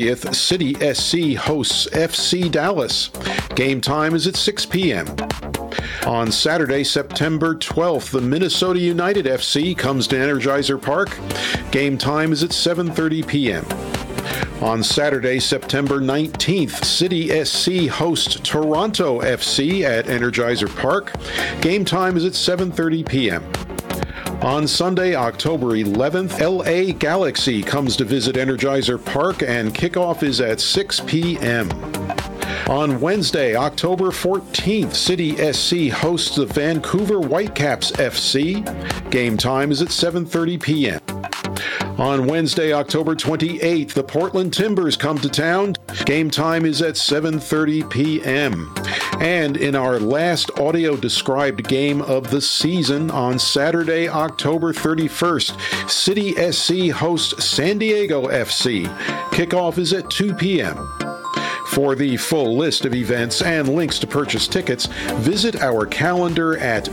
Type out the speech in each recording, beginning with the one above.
City SC hosts FC Dallas. Game time is at 6 p.m. On Saturday, September 12th, the Minnesota United FC comes to Energizer Park. Game time is at 7:30 p.m. On Saturday, September 19th, City SC hosts Toronto FC at Energizer Park. Game time is at 7:30 p.m. On Sunday, October 11th, LA Galaxy comes to visit Energizer Park, and kickoff is at 6 p.m. On Wednesday, October 14th, City SC hosts the Vancouver Whitecaps FC. Game time is at 7:30 p.m. On Wednesday, October 28th, the Portland Timbers come to town. Game time is at 7:30 p.m. And in our last audio-described game of the season, on Saturday, October 31st, City SC hosts San Diego FC. Kickoff is at 2 p.m. For the full list of events and links to purchase tickets, visit our calendar at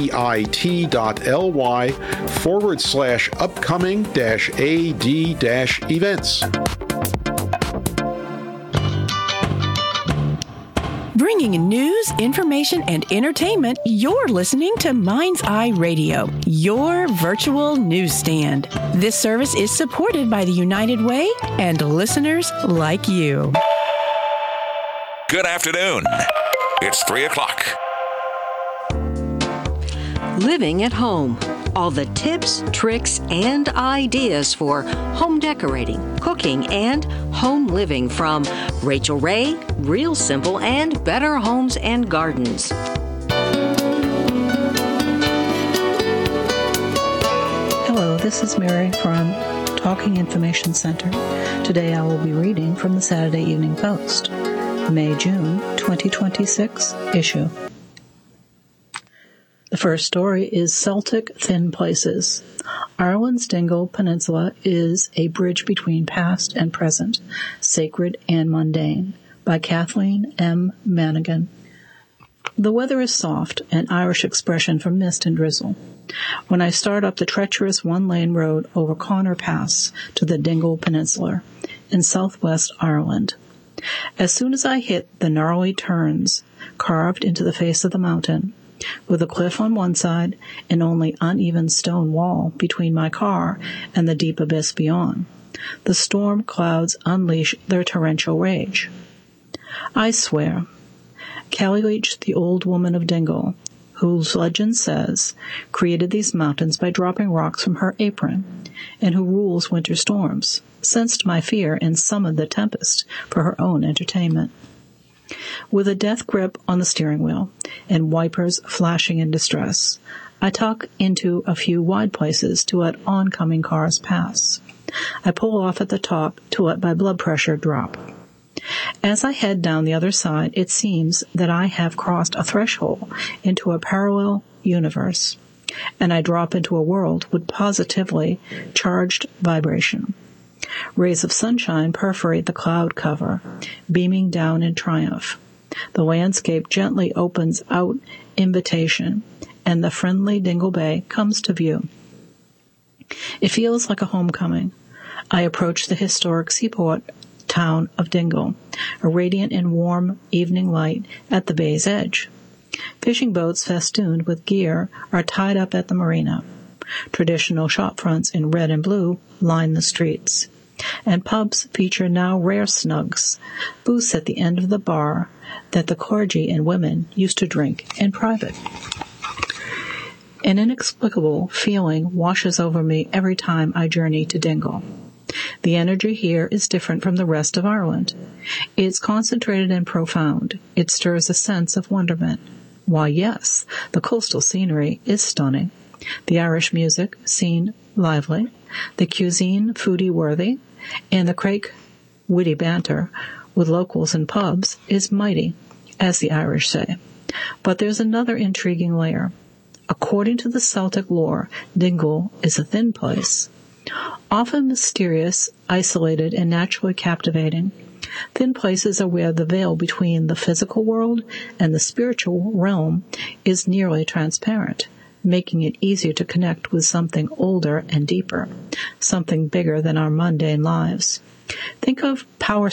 bit.ly/upcoming-ad-events. Bringing news, information, and entertainment, you're listening to Mind's Eye Radio, your virtual newsstand. This service is supported by the United Way and listeners like you. Good afternoon. It's 3 o'clock. Living at home. All the tips, tricks, and ideas for home decorating, cooking, and home living from Rachel Ray, Real Simple, and Better Homes and Gardens. Hello, this is Mary from Talking Information Center. Today I will be reading from the Saturday Evening Post, May-June 2026 issue. The first story is Celtic Thin Places. Ireland's Dingle Peninsula is a bridge between past and present, sacred and mundane, by Kathleen M. Manigan. The weather is soft, an Irish expression for mist and drizzle. When I start up the treacherous one-lane road over Connor Pass to the Dingle Peninsula in southwest Ireland, as soon as I hit the gnarly turns carved into the face of the mountain, with a cliff on one side and only uneven stone wall between my car and the deep abyss beyond, the storm clouds unleash their torrential rage. I swear, Callie, the old woman of Dingle, whose legend says created these mountains by dropping rocks from her apron, and who rules winter storms, sensed my fear and summoned the tempest for her own entertainment. With a death grip on the steering wheel and wipers flashing in distress, I tuck into a few wide places to let oncoming cars pass. I pull off at the top to let my blood pressure drop. As I head down the other side, it seems that I have crossed a threshold into a parallel universe, and I drop into a world with positively charged vibration. Rays of sunshine perforate the cloud cover, beaming down in triumph. The landscape gently opens out invitation, and the friendly Dingle Bay comes to view. It feels like a homecoming. I approach the historic seaport town of Dingle, a radiant and warm evening light at the bay's edge. Fishing boats festooned with gear are tied up at the marina. Traditional shop fronts in red and blue line the streets, and pubs feature now rare snugs, booths at the end of the bar that the clergy and women used to drink in private. An inexplicable feeling washes over me every time I journey to Dingle. The energy here is different from the rest of Ireland. It's concentrated and profound. It stirs a sense of wonderment. Why, yes, the coastal scenery is stunning. The Irish music scene lively, the cuisine foodie-worthy, and the craic witty banter with locals and pubs is mighty, as the Irish say. But there's another intriguing layer. According to the Celtic lore, Dingle is a thin place. Often mysterious, isolated, and naturally captivating, thin places are where the veil between the physical world and the spiritual realm is nearly transparent, making it easier to connect with something older and deeper, something bigger than our mundane lives. Think of power